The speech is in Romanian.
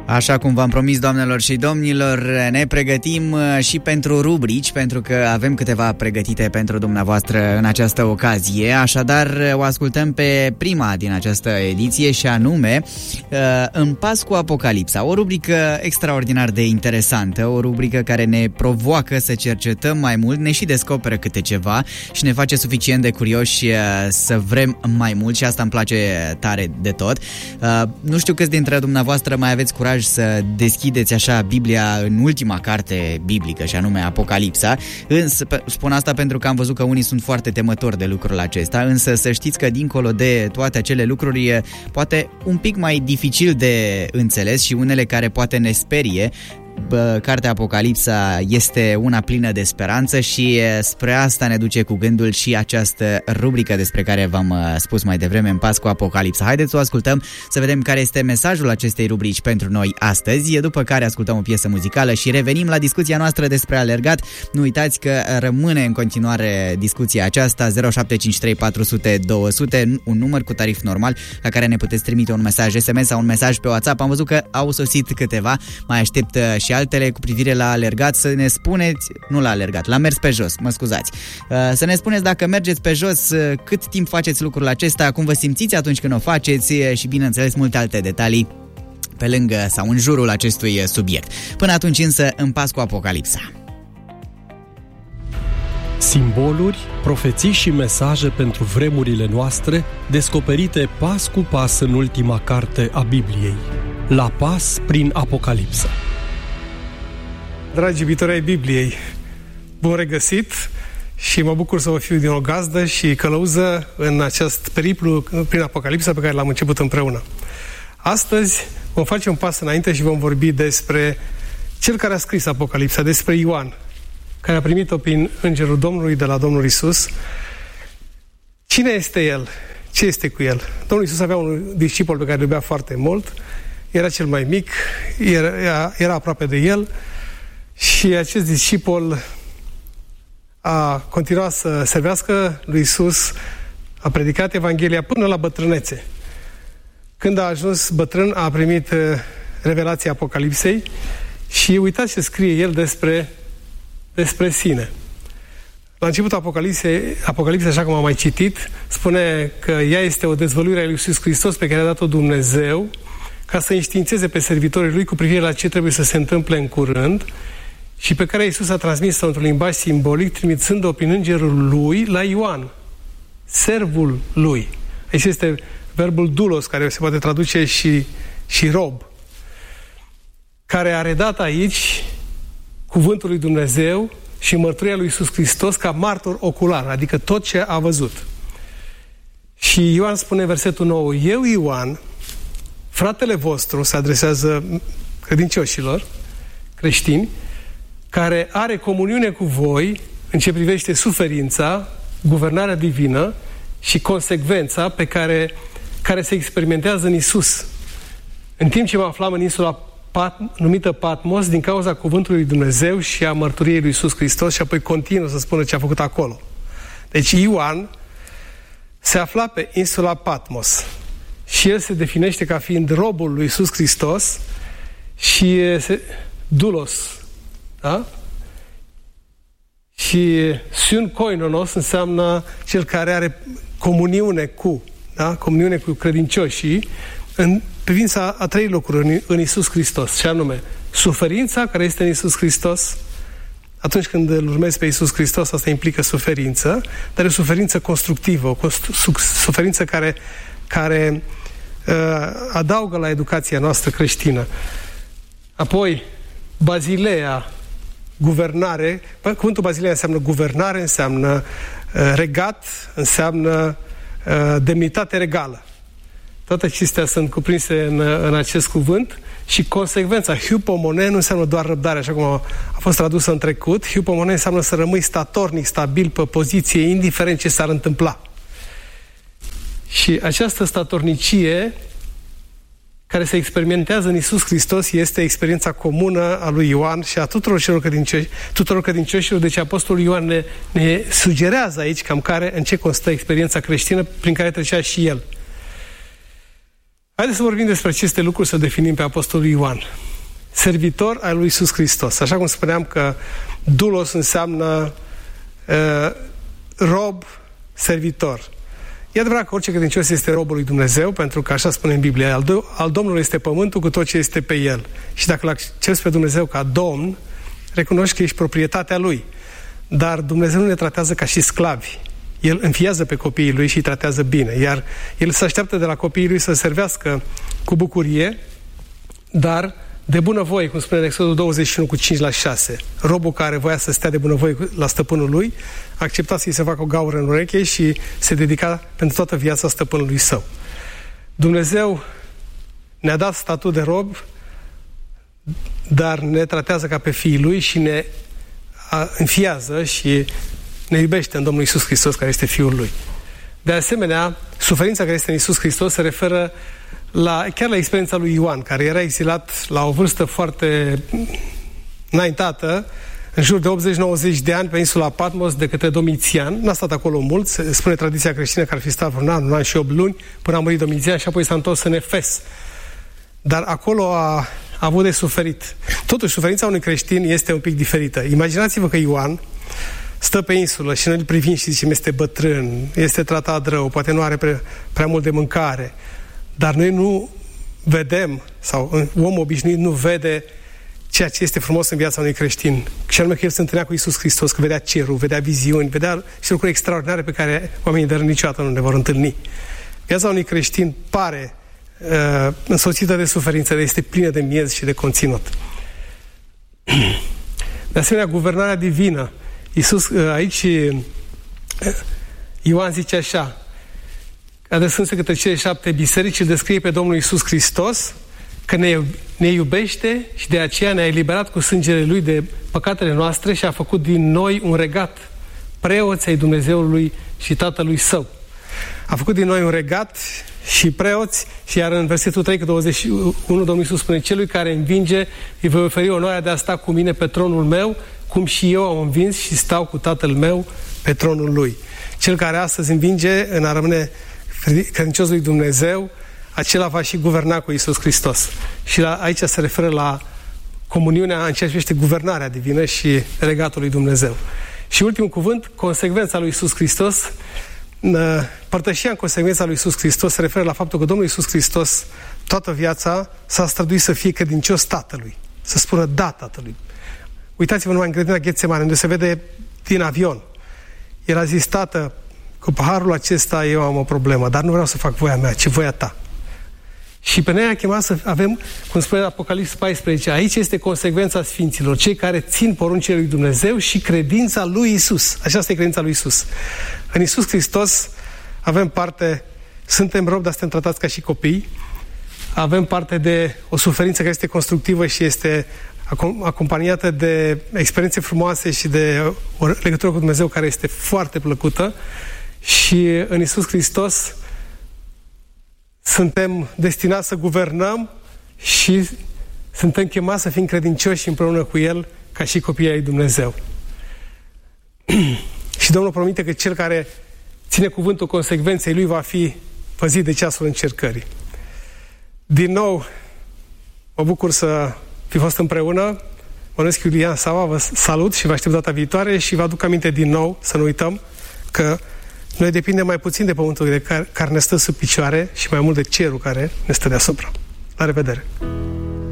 Așa cum v-am promis, doamnelor și domnilor, ne pregătim și pentru rubrici, pentru că avem câteva pregătite pentru dumneavoastră în această ocazie. Așadar, o ascultăm pe prima din această ediție și anume În pas cu Apocalipsa, o rubrică extraordinar de interesantă, o rubrică care ne provoacă să cercetăm mai mult, ne și descoperă câte ceva și ne face suficient de curioși să vrem mai mult și asta îmi place tare de tot. Nu știu câți dintre dumneavoastră mai aveți curaj să deschideți așa Biblia în ultima carte biblică, și anume Apocalipsa. Însă, spun asta pentru că am văzut că unii sunt foarte temători de lucrul acesta, însă să știți că dincolo de toate acele lucruri e poate un pic mai dificil de înțeles și unele care poate ne sperie. Cartea Apocalipsa este una plină de speranță și spre asta ne duce cu gândul și această rubrică despre care v-am spus mai devreme, În pas cu Apocalipsa. Haideți să o ascultăm, să vedem care este mesajul acestei rubrici pentru noi astăzi, după care ascultăm o piesă muzicală și revenim la discuția noastră despre alergat. Nu uitați că rămâne în continuare discuția aceasta, 0753 400 200, un număr cu tarif normal la care ne puteți trimite un mesaj SMS sau un mesaj pe WhatsApp. Am văzut că au sosit câteva, mai aștept și altele cu privire la alergat, să ne spuneți, nu la alergat, la mers pe jos, mă scuzați. Să ne spuneți dacă mergeți pe jos, cât timp faceți lucrul acesta, cum vă simțiți atunci când o faceți și, bineînțeles, multe alte detalii pe lângă sau în jurul acestui subiect. Până atunci însă, în pas cu Apocalipsa. Simboluri, profeții și mesaje pentru vremurile noastre, descoperite pas cu pas în ultima carte a Bibliei. La pas prin Apocalipsa. Dragi iubitori ai Bibliei, bun regăsit și mă bucur să vă fiu din o gazdă și călăuză în acest periplu prin Apocalipsa pe care l-am început împreună. Astăzi vom face un pas înainte și vom vorbi despre cel care a scris Apocalipsa, despre Ioan, care a primit-o prin Îngerul Domnului de la Domnul Iisus. Cine este el? Ce este cu el? Domnul Iisus avea un discipol pe care îl iubea foarte mult, era cel mai mic, era aproape de el. Și acest discipol a continuat să servească lui Iisus, a predicat Evanghelia până la bătrânețe. Când a ajuns bătrân, a primit revelația Apocalipsei și uitați ce scrie el despre sine. La începutul Apocalipsei, așa cum am mai citit, spune că ea este o dezvăluire a lui Iisus Hristos pe care a dat-o Dumnezeu ca să înștiințeze pe servitorii lui cu privire la ce trebuie să se întâmple în curând și pe care Iisus a transmis-o într-un limbaj simbolic, trimițând-o prin îngerul lui la Ioan, servul lui. Aici este verbul doulos, care se poate traduce și rob, care a redat aici cuvântul lui Dumnezeu și mărturia lui Iisus Hristos ca martor ocular, adică tot ce a văzut. Și Ioan spune în versetul 9, eu, Ioan, fratele vostru, se adresează credincioșilor creștini, care are comuniune cu voi în ce privește suferința, guvernarea divină și consecvența pe care se experimentează în Iisus. În timp ce mă aflam în insula numită Patmos din cauza cuvântului lui Dumnezeu și a mărturiei lui Iisus Hristos, și apoi continuă să spună ce a făcut acolo. Deci Ioan se afla pe insula Patmos și el se definește ca fiind robul lui Iisus Hristos și doulos, da? Și sun koinonos înseamnă cel care are comuniune cu, da? Comuniune cu credincioșii în privința a trei lucruri în Iisus Hristos, și anume suferința care este în Iisus Hristos. Atunci când îl urmezi pe Iisus Hristos, asta implică suferință, dar e o suferință constructivă, o suferință care adaugă la educația noastră creștină. Apoi, Bazilea, guvernare. Cuvântul Bazilea înseamnă guvernare, înseamnă regat, înseamnă demnitate regală. Toate acestea sunt cuprinse în acest cuvânt. Și consecvența, hypomone, nu înseamnă doar răbdare, așa cum a fost tradusă în trecut. Hypomone înseamnă să rămâi statornic, stabil pe poziție, indiferent ce s-ar întâmpla. Și această statornicie care se experimentează în Iisus Hristos este experiența comună a lui Ioan și a tuturor credincioșilor. Deci Apostolul Ioan ne sugerează aici cam în ce constă experiența creștină prin care trecea și el. Haideți să vorbim despre aceste lucruri, să definim pe Apostolul Ioan. Servitor al lui Iisus Hristos. Așa cum spuneam că doulos înseamnă rob, servitor. E adevărat că orice credincios este robul lui Dumnezeu, pentru că așa spune în Biblie, al Domnului este pământul cu tot ce este pe el. Și dacă îl accepți pe Dumnezeu ca Domn, recunoști că ești proprietatea Lui. Dar Dumnezeu nu ne tratează ca și sclavi. El înfiază pe copiii Lui și îi tratează bine. Iar El se așteaptă de la copiii Lui să servească cu bucurie, dar de bunăvoie, cum spune în Exodul 21 cu 5-6. Robul care voia să stea de bunăvoie la stăpânul lui, accepta să-i se facă o gaură în ureche și se dedica pentru toată viața stăpânului său. Dumnezeu ne-a dat statut de rob, dar ne tratează ca pe fiii Lui și ne înfiază și ne iubește în Domnul Iisus Hristos, care este Fiul Lui. De asemenea, suferința care este în Iisus Hristos se referă chiar la experiența lui Ioan, care era exilat la o vârstă foarte înaintată, în jur de 80-90 de ani, pe insula Patmos, de către Domitian. N-a stat acolo mult, spune tradiția creștină că ar fi stat un an și 8 luni, până a murit Domitian și apoi s-a întors în Efes. Dar acolo a avut de suferit. Totuși, suferința unui creștin este un pic diferită. Imaginați-vă că Ioan stă pe insulă și noi îl privim și zicem, este bătrân, este tratat rău, poate nu are prea mult de mâncare. Dar noi nu vedem, sau un om obișnuit nu vede ceea ce este frumos în viața unui creștin. Și anume că el se întâlnea cu Iisus Hristos, că vedea cerul, vedea viziuni, vedea și lucruri extraordinare pe care oamenii de rând niciodată nu le vor întâlni. Viața unui creștin pare însoțită de suferință, dar este plină de miez și de conținut. De asemenea, guvernarea divină. Aici Ioan zice așa, adresându-se către cele 7 biserici, îl descrie pe Domnul Iisus Hristos că ne iubește și de aceea ne-a eliberat cu sângele Lui de păcatele noastre și a făcut din noi un regat, preoți ai Dumnezeului și Tatălui Său. A făcut din noi un regat și preoți, și iar în versetul 3 cu 21 Domnul Iisus spune, celui care învinge îi voi oferi onoarea de a sta cu mine pe tronul meu, cum și eu am învins și stau cu Tatăl meu pe tronul Lui. Cel care astăzi învinge în a rămâne credincios lui Dumnezeu, acela va și guverna cu Iisus Hristos. Și aici se referă la comuniunea în ceea ce privește guvernarea divină și regatul lui Dumnezeu. Și ultimul cuvânt, consecvența lui Iisus Hristos. Părtășia în consecvența lui Iisus Hristos se referă la faptul că Domnul Iisus Hristos toată viața s-a străduit să fie credincios Tatălui, să spună da Tatălui. Uitați-vă numai în grădina Ghetsemane, unde se vede din avion. El a zis, Tată, cu paharul acesta eu am o problemă, dar nu vreau să fac voia mea, ci voia ta. Și pe noi a chemat să avem, cum spune Apocalipsa 14, aici este consecvența sfinților, cei care țin poruncile lui Dumnezeu și credința lui Isus. Aceasta e credința lui Isus. În Isus Hristos avem parte, suntem robi, dar suntem tratați ca și copii. Avem parte de o suferință care este constructivă și este acompaniată de experiențe frumoase și de o legătură cu Dumnezeu care este foarte plăcută. Și în Iisus Hristos suntem destinați să guvernăm și suntem chemați să fim credincioși împreună cu El ca și copiii ai Dumnezeu. Și Domnul promite că cel care ține cuvântul consecvenței Lui va fi păzit de ceasul încercării. Din nou, mă bucur să fi fost împreună. Mă numesc Iulian Sava, vă salut și vă aștept data viitoare și vă aduc aminte din nou, să nu uităm, că noi depindem mai puțin de pământul care ne stă sub picioare și mai mult de cerul care ne stă deasupra. La revedere!